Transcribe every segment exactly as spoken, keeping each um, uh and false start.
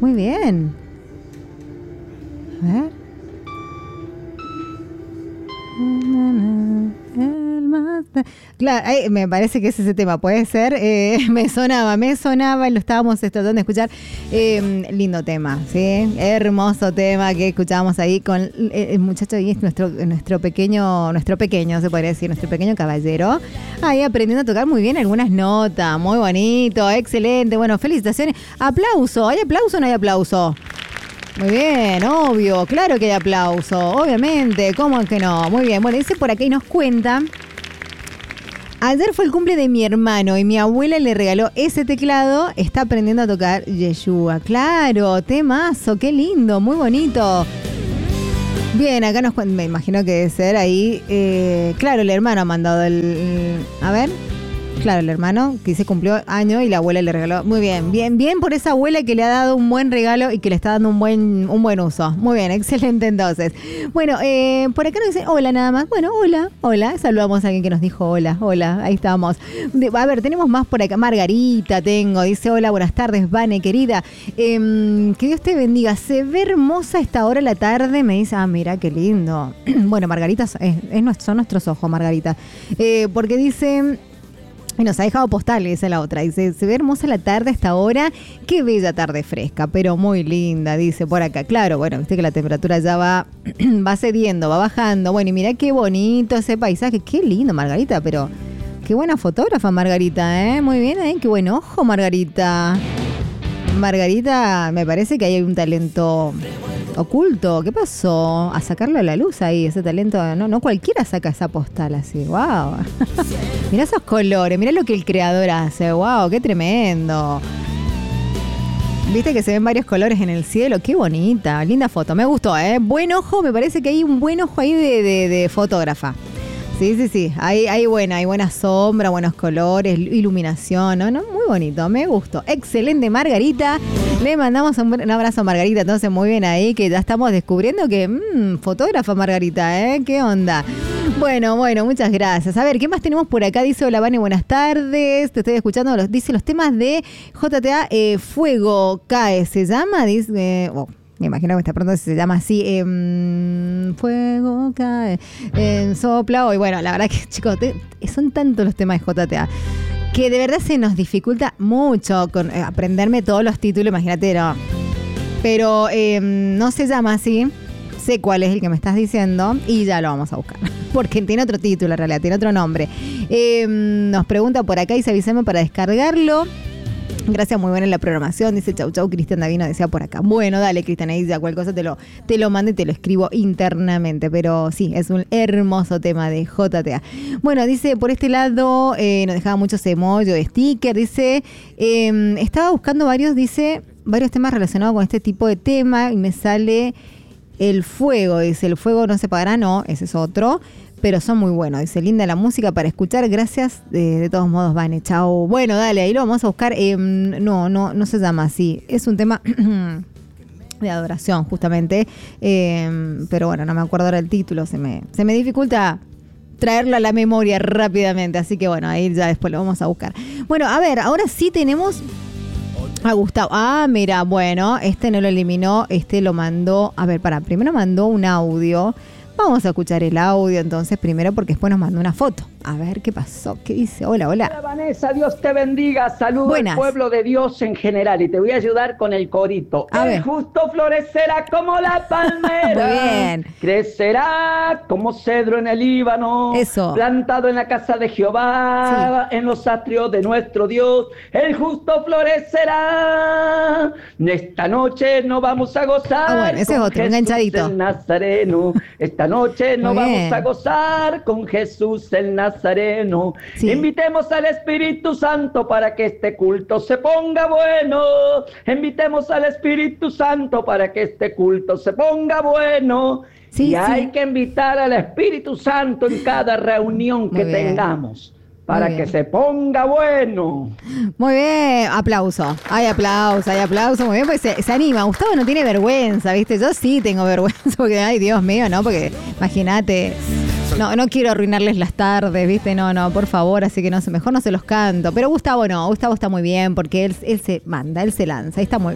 Muy bien. A ver. El más... Claro, ay, me parece que es ese tema, puede ser. Eh, me sonaba, me sonaba y lo estábamos tratando de escuchar. Eh, lindo tema, ¿sí? Hermoso tema que escuchábamos ahí con el, el muchacho y nuestro, nuestro pequeño, nuestro pequeño, se podría decir, nuestro pequeño caballero. Ahí aprendiendo a tocar muy bien algunas notas, muy bonito, excelente. Bueno, felicitaciones. Aplauso, ¿hay aplauso o no hay aplauso? Muy bien, obvio, claro que hay aplauso, obviamente, ¿cómo que no? Muy bien, bueno, dice por acá y nos cuenta, ayer fue el cumple de mi hermano y mi abuela le regaló ese teclado, está aprendiendo a tocar Yeshua. Claro, temazo, qué lindo, muy bonito. Bien, acá nos cuenta, me imagino que debe ser ahí, eh, claro, el hermano ha mandado el, el a ver... Claro, el hermano que se cumplió año y la abuela le regaló. Muy bien, bien, bien por esa abuela que le ha dado un buen regalo y que le está dando un buen, un buen uso. Muy bien, excelente entonces. Bueno, eh, por acá nos dice hola nada más. Bueno, hola, hola. Saludamos a alguien que nos dijo hola, hola, ahí estamos. De, a ver, tenemos más por acá. Margarita tengo, dice hola, buenas tardes, Vane, querida. Eh, que Dios te bendiga. Se ve hermosa esta hora de la tarde. Me dice, ah, mira, qué lindo. Bueno, Margarita, es, es, son nuestros ojos, Margarita. Eh, porque dice... Y nos ha dejado postales, esa es la otra. Dice, se ve hermosa la tarde a esta hora. Qué bella tarde fresca, pero muy linda, dice por acá. Claro, bueno, viste que la temperatura ya va, va cediendo, va bajando. Bueno, y mirá qué bonito ese paisaje. Qué lindo, Margarita, pero qué buena fotógrafa, Margarita, ¿eh? Muy bien, ¿eh? Qué buen ojo, Margarita. Margarita, me parece que hay un talento oculto. ¿Qué pasó? A sacarlo a la luz ahí, ese talento. No, no cualquiera saca esa postal así. ¡Wow! Mirá esos colores, mirá lo que el creador hace. ¡Wow! ¡Qué tremendo! Viste que se ven varios colores en el cielo. ¡Qué bonita! Linda foto. Me gustó, ¿eh? Buen ojo, me parece que hay un buen ojo ahí de, de, de fotógrafa. Sí, sí, sí. Hay, hay buena, hay buena sombra, buenos colores, iluminación, ¿no? ¿no? Muy bonito, me gustó. Excelente, Margarita. Le mandamos un, un abrazo a Margarita, entonces muy bien ahí, que ya estamos descubriendo que, mmm, fotógrafa Margarita, ¿eh? ¿Qué onda? Bueno, bueno, muchas gracias. A ver, ¿qué más tenemos por acá? Dice, hola, Vane, buenas tardes. Te estoy escuchando. Los, dice los temas de J T A, eh, Fuego Cae, ¿se llama? Dice... Eh, oh. Me imagino que está pronto se llama así, eh, fuego cae, eh, sopla hoy. Bueno, la verdad que, chicos, te, son tantos los temas de J T A que de verdad se nos dificulta mucho con, eh, aprenderme todos los títulos, imagínate, no. Pero eh, no se llama así, sé cuál es el que me estás diciendo y ya lo vamos a buscar. Porque tiene otro título en realidad, tiene otro nombre. Eh, nos pregunta por acá y se avísame para descargarlo. Gracias, muy buena la programación. Dice chau chau, Cristian Davino decía por acá. Bueno, dale, Cristian, ahí ya cualquier cosa te lo, te lo mando y te lo escribo internamente. Pero sí, es un hermoso tema de J T A. Bueno, dice por este lado, eh, nos dejaba muchos emojis de sticker. Dice, eh, estaba buscando varios, dice, varios temas relacionados con este tipo de tema y me sale el fuego. Dice, el fuego no se apagará, no, ese es otro. Pero son muy buenos. Dice, linda la música para escuchar. Gracias. De, de todos modos, Vane. Chao. Bueno, dale, ahí lo vamos a buscar. Eh, no, no, no se llama así. Es un tema de adoración, justamente. Eh, pero bueno, no me acuerdo ahora el título. Se me, se me dificulta traerlo a la memoria rápidamente. Así que bueno, ahí ya después lo vamos a buscar. Bueno, a ver, ahora sí tenemos a Gustavo. Ah, mira, bueno, este no lo eliminó. Este lo mandó. A ver, para, primero mandó un audio. Vamos a escuchar el audio entonces primero porque después nos mandó una foto. A ver qué pasó, qué dice. Hola, hola. Hola Vanessa, Dios te bendiga. Saludos Buenas. Al pueblo de Dios en general y te voy a ayudar con el corito. A el ver. justo florecerá como la palmera. Muy bien. Crecerá como cedro en el Líbano. Eso. Plantado en la casa de Jehová, sí. En los atrios de nuestro Dios. El justo florecerá. Esta noche no vamos a gozar. Ah, bueno, ese es otro, enganchadito. El Nazareno. Esta noche no Muy vamos bien. a gozar con Jesús el Nazareno. Nazareno. Sí. Invitemos al Espíritu Santo para que este culto se ponga bueno. Invitemos al Espíritu Santo para que este culto se ponga bueno. Sí, y sí. Hay que invitar al Espíritu Santo en cada reunión que tengamos. Para que se ponga bueno. Muy bien, aplauso. Hay aplauso, hay aplauso. Muy bien, porque se, se anima. Gustavo no tiene vergüenza, ¿viste? Yo sí tengo vergüenza, porque, ay, Dios mío, ¿no? Porque, imagínate, no, no quiero arruinarles las tardes, ¿viste? No, no, por favor, así que no sé, mejor no se los canto. Pero Gustavo no, Gustavo está muy bien, porque él, él se manda, él se lanza, y está muy bien.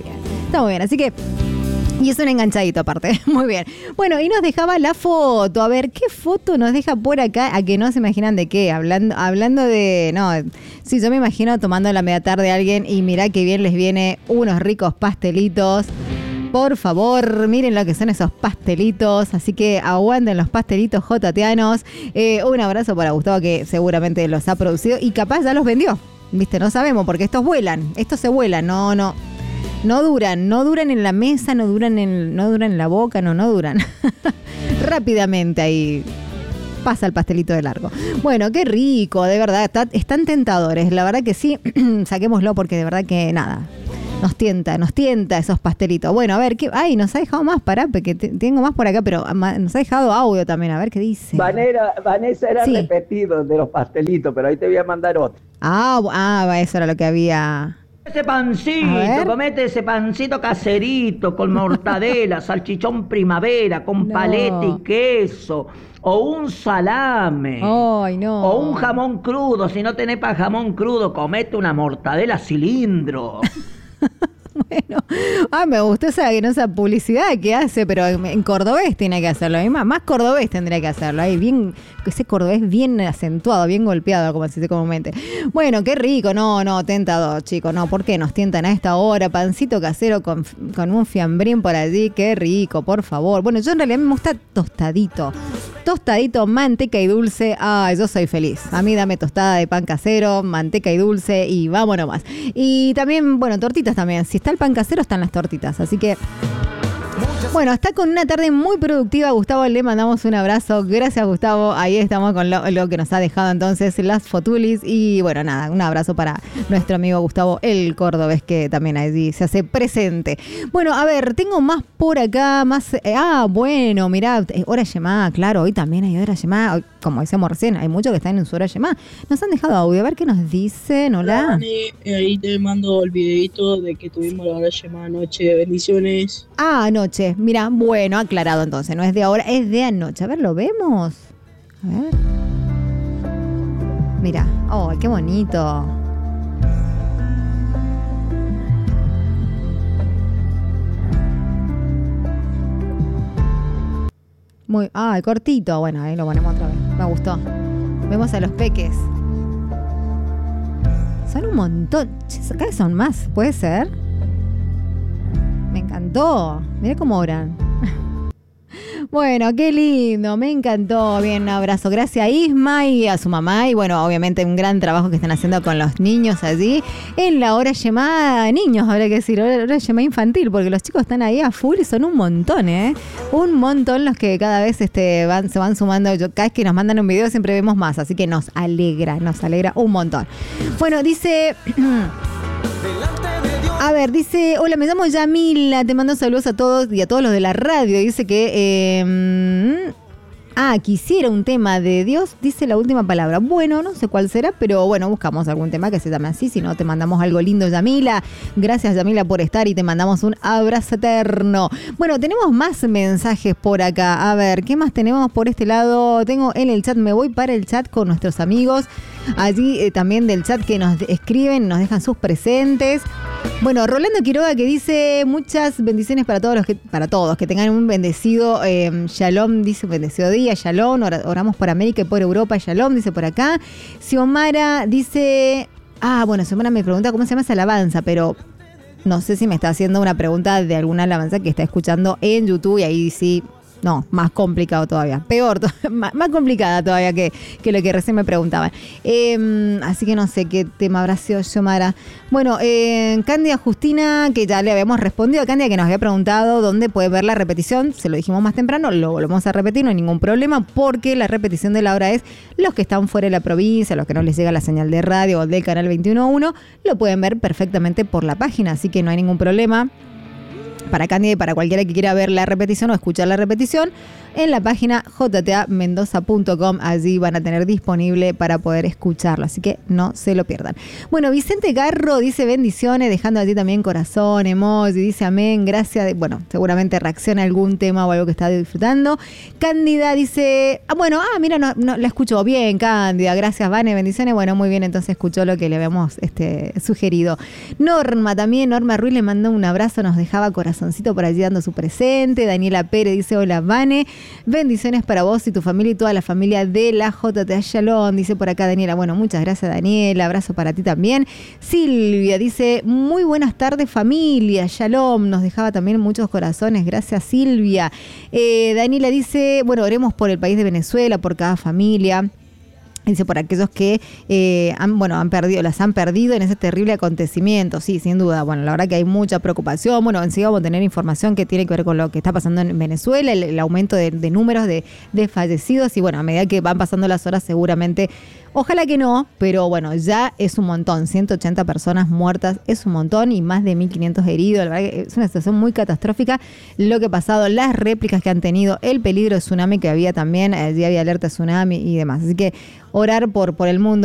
Está muy bien, así que... Y es un enganchadito aparte, muy bien. Bueno, y nos dejaba la foto. A ver, ¿qué foto nos deja por acá? A que no se imaginan de qué. Hablando, hablando de... No, sí, yo me imagino tomando la media tarde a alguien y mirá que bien les viene unos ricos pastelitos. Por favor, miren lo que son esos pastelitos. Así que aguanten los pastelitos jotatianos. Eh, un abrazo para Gustavo, que seguramente los ha producido y capaz ya los vendió. Viste, no sabemos, porque estos vuelan. Estos se vuelan, no, no. No duran, no duran en la mesa, no duran en, no duran en la boca, no, no duran. Rápidamente ahí pasa el pastelito de largo. Bueno, qué rico, de verdad, está, están tentadores. La verdad que sí, saquémoslo porque de verdad que nada, nos tienta, nos tienta esos pastelitos. Bueno, a ver, ¿qué? Ay, nos ha dejado más, pará, porque te, tengo más por acá, pero nos ha dejado audio también, a ver qué dice. Vanera, Vanessa era sí. repetido de los pastelitos, pero ahí te voy a mandar otro. Ah, ah, eso era lo que había... Ese pancito, comete ese pancito caserito con mortadela, salchichón primavera, con no. paleta y queso, o un salame, Ay, no. o un jamón crudo. Si no tenés para jamón crudo, comete una mortadela cilindro. Bueno, ah, me gustó esa, no, esa publicidad que hace, pero en cordobés tiene que hacerlo. Más, más cordobés tendría que hacerlo. Ahí bien, ese cordobés bien acentuado, bien golpeado, como se dice comúnmente. Bueno, qué rico, no, no, tentador, chicos. No, ¿por qué nos tientan a esta hora? Pancito casero con, con un fiambrín por allí, qué rico, por favor. Bueno, yo en realidad me gusta tostadito. Tostadito, manteca y dulce. Ay, yo soy feliz. A mí dame tostada de pan casero, manteca y dulce y vámonos más. Y también, bueno, tortitas también. Si está el pan casero, están las tortitas. Así que... Bueno, está con una tarde muy productiva. Gustavo, le mandamos un abrazo. Gracias, Gustavo. Ahí estamos con lo, lo que nos ha dejado entonces las fotulis. Y bueno, nada, un abrazo para nuestro amigo Gustavo, el cordobés, que también allí se hace presente. Bueno, a ver, tengo más por acá, más... Eh, ah, bueno, mirá, hora llamada, claro, hoy también hay hora llamada. Como decíamos recién, hay muchos que están en su hora llamada. Nos han dejado audio, a ver qué nos dicen. Hola. Dani, ahí te mando el videito de que tuvimos la hora llamada anoche. Bendiciones. Ah, anoche. Mira, bueno, aclarado entonces. No es de ahora, es de anoche. A ver, ¿lo vemos? A ver. Mira. Oh, qué bonito. Muy, ah, cortito. Bueno, ahí lo ponemos otra vez. Me gustó. Vemos a los peques. Son un montón. Cada vez son más, ¿puede ser? Me encantó. Mirá cómo oran. Bueno, qué lindo, me encantó. Bien, un abrazo. Gracias a Isma y a su mamá. Y bueno, obviamente un gran trabajo que están haciendo con los niños allí. En la hora llamada niños, habrá que decir, hora llamada infantil, porque los chicos están ahí a full y son un montón, ¿eh? Un montón los que cada vez este, van, se van sumando. Yo, cada vez que nos mandan un video siempre vemos más, así que nos alegra, nos alegra un montón. Bueno, dice... A ver, dice, hola, me llamo Yamila, te mando saludos a todos y a todos los de la radio. Dice que, eh, ah, quisiera un tema de Dios, dice la última palabra. Bueno, no sé cuál será, pero bueno, buscamos algún tema que se llame así, si no te mandamos algo lindo, Yamila. Gracias, Yamila, por estar y te mandamos un abrazo eterno. Bueno, tenemos más mensajes por acá. A ver, ¿qué más tenemos por este lado? Tengo en el chat, me voy para el chat con nuestros amigos. Allí eh, también del chat que nos escriben, nos dejan sus presentes. Bueno, Rolando Quiroga que dice muchas bendiciones para todos los que, para todos, que tengan un bendecido eh, Shalom, dice un bendecido día, Shalom, oramos por América y por Europa, Shalom, dice por acá. Xiomara dice, ah, bueno, Xiomara me pregunta cómo se llama esa alabanza, pero no sé si me está haciendo una pregunta de alguna alabanza que está escuchando en YouTube y ahí sí... No, más complicado todavía. Peor, más, más complicada todavía que, que lo que recién me preguntaban. Eh, así que no sé qué tema habrá sido, Xiomara. Bueno, eh, Cándia Justina, que ya le habíamos respondido a Cándia, que nos había preguntado dónde puede ver la repetición. Se lo dijimos más temprano, lo volvemos a repetir, no hay ningún problema, porque la repetición de la hora es los que están fuera de la provincia, los que no les llega la señal de radio o del canal veintiuno uno, lo pueden ver perfectamente por la página, así que no hay ningún problema. Para Candy y para cualquiera que quiera ver la repetición o escuchar la repetición, en la página j t a mendoza punto com. Allí van a tener disponible para poder escucharlo, así que no se lo pierdan. Bueno, Vicente Garro dice bendiciones, dejando allí también corazón, emoji, dice amén, gracias. Bueno, seguramente reacciona a algún tema o algo que está disfrutando. Cándida dice, ah, bueno, ah, mira, no, no, la escucho bien, Cándida, gracias, Vane, bendiciones. Bueno, muy bien, entonces escuchó lo que le habíamos este, sugerido. Norma también, Norma Ruiz le mandó un abrazo, nos dejaba corazoncito por allí dando su presente. Daniela Pérez dice, hola, Vane, bendiciones para vos y tu familia y toda la familia de la J T A Shalom, dice por acá Daniela. Bueno, muchas gracias, Daniela, abrazo para ti también. Silvia dice, muy buenas tardes, familia, Shalom, nos dejaba también muchos corazones, gracias, Silvia. Eh, Daniela dice, bueno, oremos por el país de Venezuela, por cada familia. Dice, por aquellos que eh, han, bueno, han perdido, las han perdido en ese terrible acontecimiento. Sí, sin duda. Bueno, la verdad que hay mucha preocupación. Bueno, enseguida vamos a tener información que tiene que ver con lo que está pasando en Venezuela, el, el aumento de, de números de, de fallecidos. Y bueno, a medida que van pasando las horas, seguramente, ojalá que no, pero bueno, ya es un montón. ciento ochenta personas muertas es un montón y más de mil quinientos heridos. La verdad que es una situación muy catastrófica lo que ha pasado, las réplicas que han tenido, el peligro de tsunami que había también, allí había alerta de tsunami y demás. Así que orar por, por el mundo.